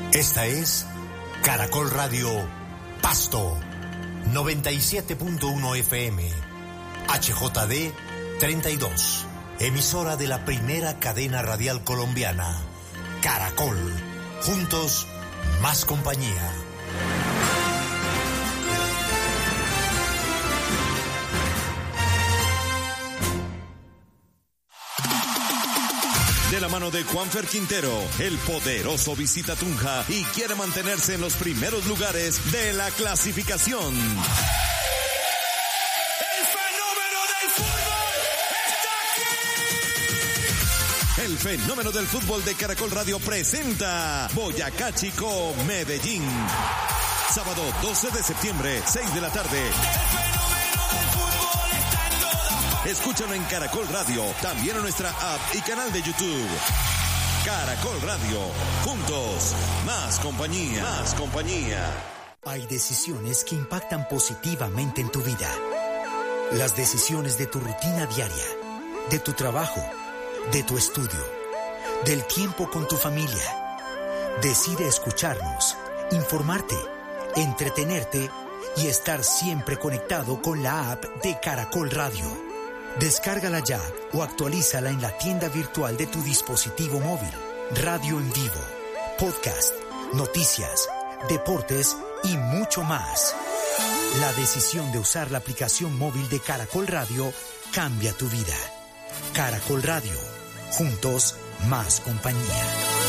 Esta es Caracol Radio Pasto, 97.1 FM, HJD 32, emisora de la primera cadena radial colombiana, Caracol, juntos, más compañía. De la mano de Juanfer Quintero, el poderoso visita Tunja y quiere mantenerse en los primeros lugares de la clasificación. ¡El fenómeno del fútbol está aquí! El fenómeno del fútbol de Caracol Radio presenta Boyacá Chico, Medellín. Sábado 12 de septiembre, 6 de la tarde. Escúchalo en Caracol Radio, también en nuestra app y canal de YouTube. Caracol Radio, juntos, más compañía, más compañía. Hay decisiones que impactan positivamente en tu vida. Las decisiones de tu rutina diaria, de tu trabajo, de tu estudio, del tiempo con tu familia. Decide escucharnos, informarte, entretenerte y estar siempre conectado con la app de Caracol Radio. Descárgala ya o actualízala en la tienda virtual de tu dispositivo móvil. Radio en vivo, podcast, noticias, deportes y mucho más. La decisión de usar la aplicación móvil de Caracol Radio cambia tu vida. Caracol Radio, juntos, más compañía.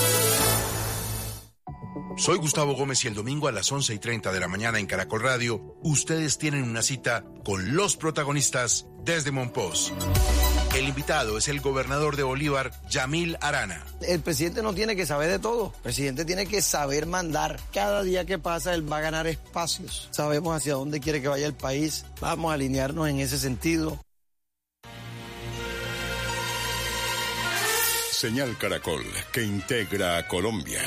Soy Gustavo Gómez y el domingo a las 11:30 de la mañana en Caracol Radio, ustedes tienen una cita con los protagonistas desde Monpós. El invitado es el gobernador de Bolívar, Yamil Arana. El presidente no tiene que saber de todo. El presidente tiene que saber mandar. Cada día que pasa, él va a ganar espacios. Sabemos hacia dónde quiere que vaya el país. Vamos a alinearnos en ese sentido. Señal Caracol, que integra a Colombia.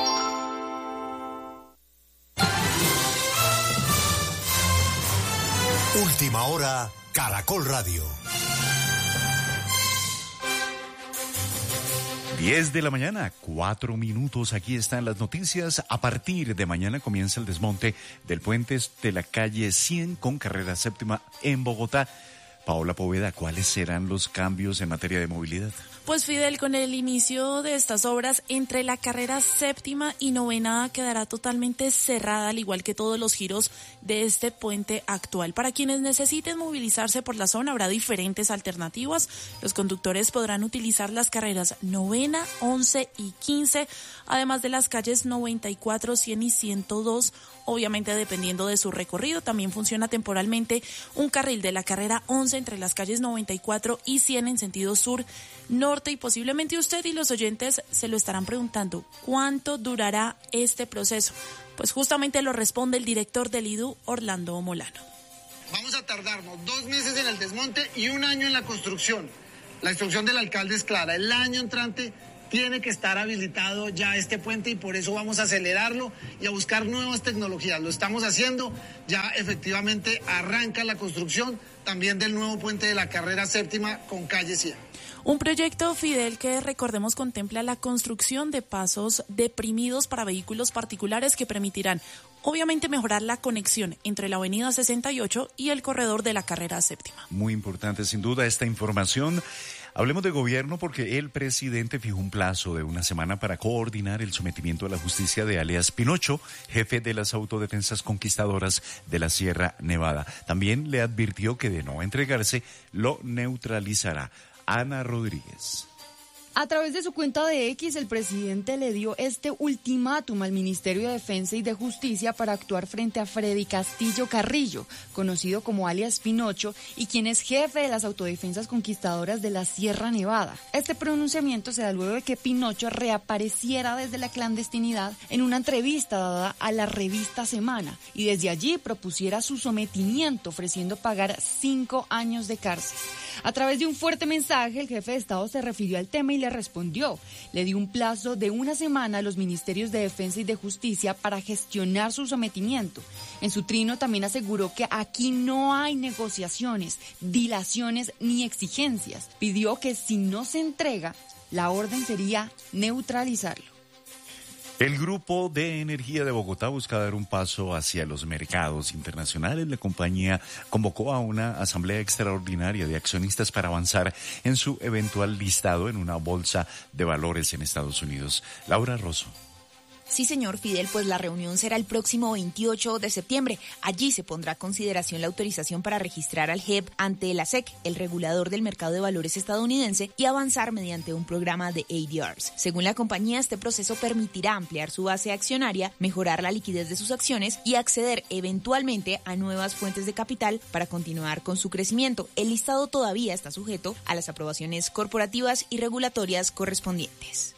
Última hora, Caracol Radio. 10 de la mañana, 4 minutos, aquí están las noticias. A partir de mañana comienza el desmonte del puente de la calle 100 con carrera séptima en Bogotá. Paola Poveda, ¿cuáles serán los cambios en materia de movilidad? Pues Fidel, con el inicio de estas obras, entre la carrera séptima y novena quedará totalmente cerrada, al igual que todos los giros de este puente actual. Para quienes necesiten movilizarse por la zona, habrá diferentes alternativas. Los conductores podrán utilizar las carreras novena, 11 y 15, además de las calles 94, 100 y 102, obviamente dependiendo de su recorrido. También funciona temporalmente un carril de la carrera 11 entre las calles 94 y 100 en sentido sur-norte, y posiblemente usted y los oyentes se lo estarán preguntando, ¿cuánto durará este proceso? Pues justamente lo responde el director del IDU, Orlando Molano. Vamos a tardarnos 2 meses en el desmonte y 1 año en la construcción. La instrucción del alcalde es clara, el año entrante tiene que estar habilitado ya este puente y por eso vamos a acelerarlo y a buscar nuevas tecnologías. Lo estamos haciendo, ya efectivamente arranca la construcción también del nuevo puente de la carrera séptima con calle 100. Un proyecto, Fidel, que recordemos contempla la construcción de pasos deprimidos para vehículos particulares que permitirán obviamente mejorar la conexión entre la avenida 68 y el corredor de la carrera séptima. Muy importante sin duda esta información. Hablemos de gobierno porque el presidente fijó un plazo de 1 semana para coordinar el sometimiento a la justicia de alias Pinocho, jefe de las autodefensas conquistadoras de la Sierra Nevada. También le advirtió que de no entregarse, lo neutralizará. Ana Rodríguez. A través de su cuenta de X, el presidente le dio este ultimátum al Ministerio de Defensa y de Justicia para actuar frente a Freddy Castillo Carrillo, conocido como alias Pinocho, y quien es jefe de las autodefensas conquistadoras de la Sierra Nevada. Este pronunciamiento se da luego de que Pinocho reapareciera desde la clandestinidad en una entrevista dada a la revista Semana, y desde allí propusiera su sometimiento, ofreciendo pagar 5 años de cárcel. A través de un fuerte mensaje, el jefe de Estado se refirió al tema y le respondió. Le dio un plazo de 1 semana a los ministerios de Defensa y de Justicia para gestionar su sometimiento. En su trino también aseguró que aquí no hay negociaciones, dilaciones ni exigencias. Pidió que si no se entrega, la orden sería neutralizarlo. El Grupo de Energía de Bogotá busca dar un paso hacia los mercados internacionales. La compañía convocó a una asamblea extraordinaria de accionistas para avanzar en su eventual listado en una bolsa de valores en Estados Unidos. Laura Rosso. Sí, señor Fidel, pues la reunión será el próximo 28 de septiembre. Allí se pondrá a consideración la autorización para registrar al JEB ante la SEC, el regulador del mercado de valores estadounidense, y avanzar mediante un programa de ADRs. Según la compañía, este proceso permitirá ampliar su base accionaria, mejorar la liquidez de sus acciones y acceder eventualmente a nuevas fuentes de capital para continuar con su crecimiento. El listado todavía está sujeto a las aprobaciones corporativas y regulatorias correspondientes.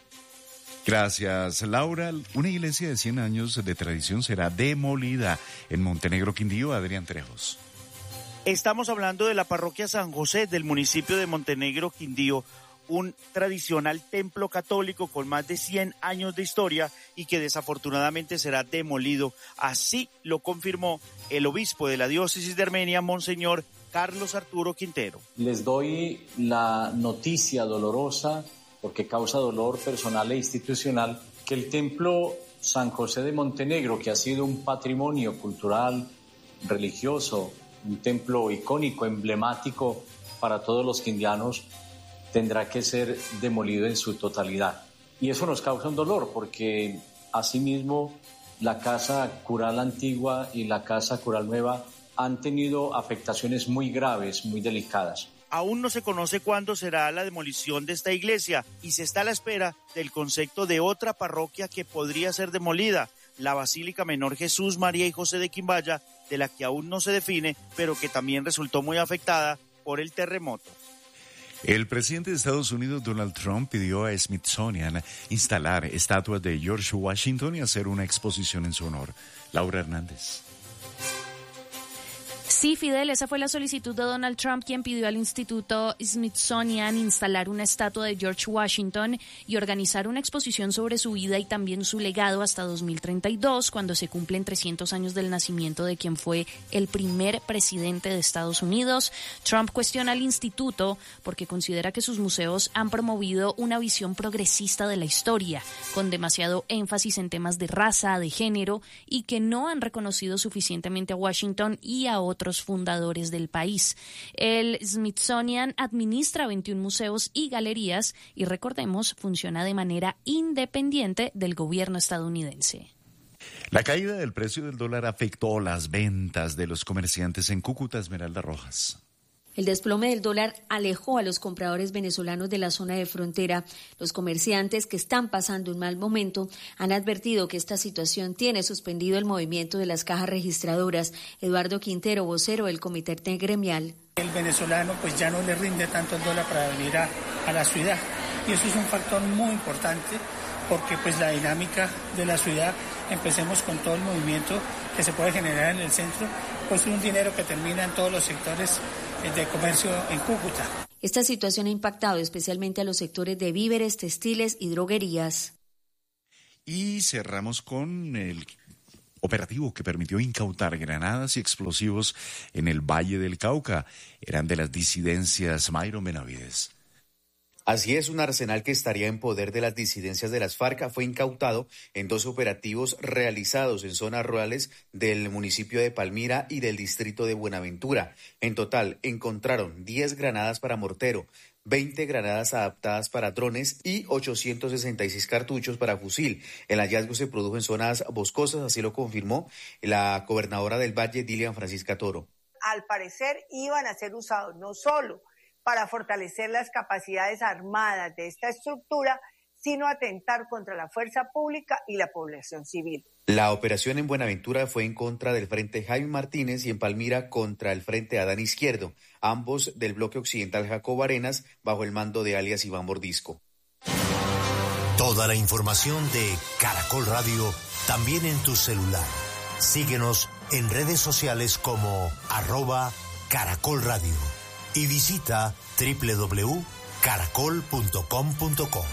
Gracias, Laura. Una iglesia de 100 años de tradición será demolida en Montenegro, Quindío. Adrián Trejos. Estamos hablando de la parroquia San José del municipio de Montenegro, Quindío, un tradicional templo católico con más de 100 años de historia y que desafortunadamente será demolido. Así lo confirmó el obispo de la diócesis de Armenia, Monseñor Carlos Arturo Quintero. Les doy la noticia dolorosa, porque causa dolor personal e institucional, que el templo San José de Montenegro, que ha sido un patrimonio cultural, religioso, un templo icónico, emblemático para todos los quindianos, tendrá que ser demolido en su totalidad. Y eso nos causa un dolor, porque asimismo la casa cural antigua y la casa cural nueva han tenido afectaciones muy graves, muy delicadas. Aún no se conoce cuándo será la demolición de esta iglesia y se está a la espera del concepto de otra parroquia que podría ser demolida, la Basílica Menor Jesús, María y José de Quimbaya, de la que aún no se define, pero que también resultó muy afectada por el terremoto. El presidente de Estados Unidos, Donald Trump, pidió a Smithsonian instalar estatuas de George Washington y hacer una exposición en su honor. Laura Hernández. Sí, Fidel, esa fue la solicitud de Donald Trump, quien pidió al Instituto Smithsonian instalar una estatua de George Washington y organizar una exposición sobre su vida y también su legado hasta 2032, cuando se cumplen 300 años del nacimiento de quien fue el primer presidente de Estados Unidos. Trump cuestiona al instituto porque considera que sus museos han promovido una visión progresista de la historia, con demasiado énfasis en temas de raza, de género, y que no han reconocido suficientemente a Washington y a otros fundadores del país. El Smithsonian administra 21 museos y galerías y, recordemos, funciona de manera independiente del gobierno estadounidense. La caída del precio del dólar afectó las ventas de los comerciantes en Cúcuta. Esmeralda Rojas. El desplome del dólar alejó a los compradores venezolanos de la zona de frontera. Los comerciantes, que están pasando un mal momento, han advertido que esta situación tiene suspendido el movimiento de las cajas registradoras. Eduardo Quintero, vocero del Comité Gremial. El venezolano pues ya no le rinde tanto el dólar para venir a la ciudad, y eso es un factor muy importante, porque pues la dinámica de la ciudad, empecemos con todo el movimiento que se puede generar en el centro, pues un dinero que termina en todos los sectores de comercio en Cúcuta. Esta situación ha impactado especialmente a los sectores de víveres, textiles y droguerías. Y cerramos con el operativo que permitió incautar granadas y explosivos en el Valle del Cauca. Eran de las disidencias. Mayron Benavides. Así es, un arsenal que estaría en poder de las disidencias de las FARC fue incautado en 2 operativos realizados en zonas rurales del municipio de Palmira y del distrito de Buenaventura. En total, encontraron 10 granadas para mortero, 20 granadas adaptadas para drones y 866 cartuchos para fusil. El hallazgo se produjo en zonas boscosas, así lo confirmó la gobernadora del Valle, Dilian Francisca Toro. Al parecer iban a ser usados no solo para fortalecer las capacidades armadas de esta estructura, sino atentar contra la fuerza pública y la población civil. La operación en Buenaventura fue en contra del Frente Jaime Martínez y en Palmira contra el Frente Adán Izquierdo, ambos del bloque occidental Jacobo Arenas, bajo el mando de alias Iván Mordisco. Toda la información de Caracol Radio, también en tu celular. Síguenos en redes sociales como @Caracol Radio. Y visita www.caracol.com.co.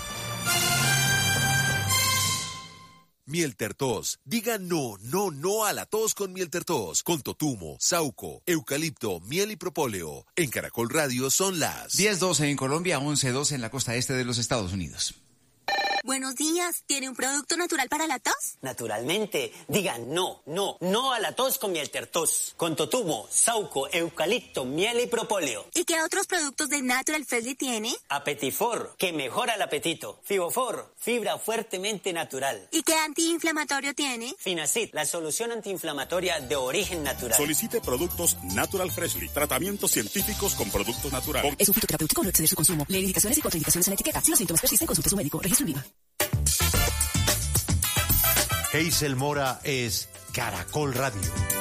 Miel Tertos. Diga no a la tos con Miel Tertos. Con totumo, sauco, eucalipto, miel y propóleo. En Caracol Radio son las 10:12 en Colombia, 11:12 en la costa este de los Estados Unidos. Buenos días, ¿tiene un producto natural para la tos? Naturalmente, diga no a la tos con Mieltertos, con totumo, sauco, eucalipto, miel y propóleo. ¿Y qué otros productos de Natural Freshly tiene? Apetifor, que mejora el apetito. Fibofor, fibra fuertemente natural. ¿Y qué antiinflamatorio tiene? Finacid, la solución antiinflamatoria de origen natural. Solicite productos Natural Freshly, tratamientos científicos con productos naturales. Es un fitoterapéutico, no exceder su consumo. Lee indicaciones y contraindicaciones en la etiqueta. Si los síntomas persisten, consulte a su médico. Registro INVIMA. Hazel Mora es Caracol Radio.